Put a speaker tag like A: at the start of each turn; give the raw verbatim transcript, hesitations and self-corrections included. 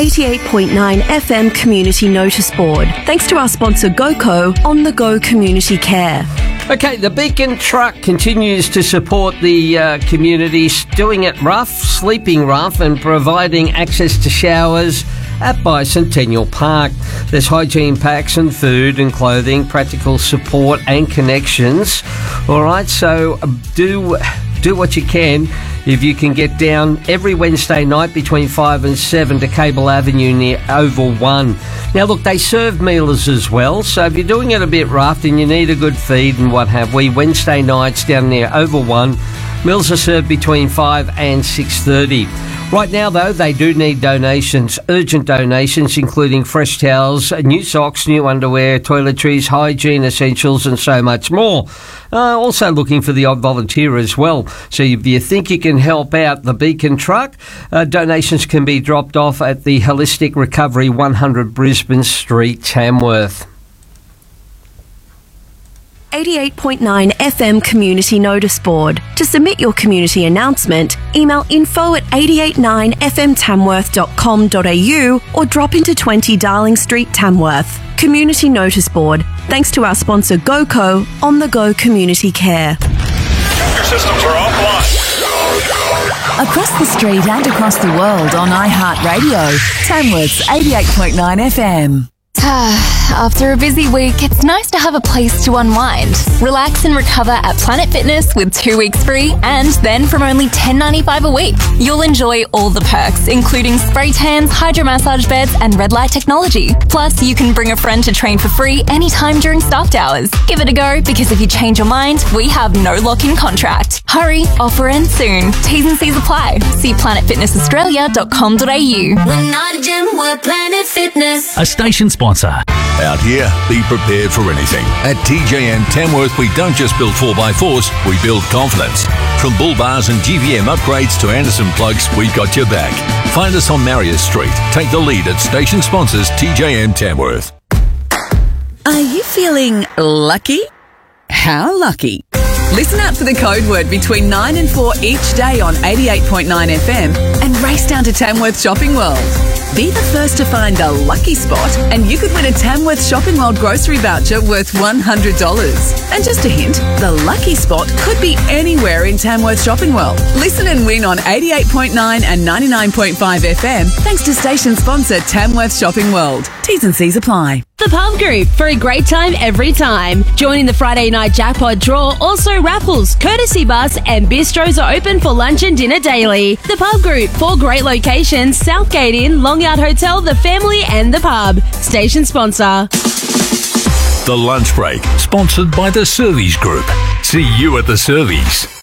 A: eighty-eight point nine F M Community Notice Board. Thanks to our sponsor GoCo, On The Go Community Care.
B: Okay, the Beacon Truck continues to support the uh, community, doing it rough, sleeping rough, and providing access to showers at Bicentennial Park. There's hygiene packs and food and clothing, practical support and connections. All right, so do do what you can. If you can get down every Wednesday night between five and seven to Cable Avenue near Oval one. Now, look, they serve meals as well, so if you're doing it a bit rough and you need a good feed and what have we, Wednesday nights down near Oval one, meals are served between five and six thirty. Right now, though, they do need donations, urgent donations, including fresh towels, new socks, new underwear, toiletries, hygiene essentials, and so much more. Uh, also looking for the odd volunteer as well. So if you think you can help out the Beacon Truck, uh, donations can be dropped off at the Holistic Recovery, one hundred Brisbane Street, Tamworth.
A: eighty-eight point nine F M Community Notice Board. To submit your community announcement, email info at eight eight nine f m tamworth dot com dot a u or drop into twenty Darling Street, Tamworth. Community Notice Board. Thanks to our sponsor GoCo, On The Go Community Care.
C: Your systems are offline.
D: Across the street and across the world on iHeartRadio, Tamworth's eighty-eight point nine F M.
E: After a busy week, it's nice to have a place to unwind. Relax and recover at Planet Fitness with two weeks free, and then from only ten dollars ninety-five a week. You'll enjoy all the perks, including spray tans, hydromassage beds, and red light technology. Plus, you can bring a friend to train for free anytime during staffed hours. Give it a go, because if you change your mind, we have no lock-in contract. Hurry, offer ends soon. T's and C's apply. See planet fitness australia dot com dot a u.
F: We're not a gym, we're Planet Fitness.
G: A station sponsor.
H: Out here, be prepared for anything. At T J M Tamworth, we don't just build four by fours, we build confidence. From bull bars and G V M upgrades to Anderson plugs, we've got your back. Find us on Marius Street. Take the lead at station sponsors T J M Tamworth.
D: Are you feeling lucky? How lucky? Listen out for the code word between nine and four each day on eighty-eight point nine F M and race down to Tamworth Shopping World. Be the first to find a lucky spot and you could win a Tamworth Shopping World grocery voucher worth one hundred dollars. And just a hint, the lucky spot could be anywhere in Tamworth Shopping World. Listen and win on eighty-eight point nine and ninety-nine point five F M thanks to station sponsor Tamworth Shopping World. T's and C's apply.
I: The Pub Group, for a great time every time. Joining the Friday night jackpot draw, also raffles, courtesy bus and bistros are open for lunch and dinner daily. The Pub Group, four great locations, Southgate Inn, Long Yard Hotel, The Family and The Pub. Station sponsor.
H: The Lunch Break, sponsored by the Servies Group. See you at the Servies.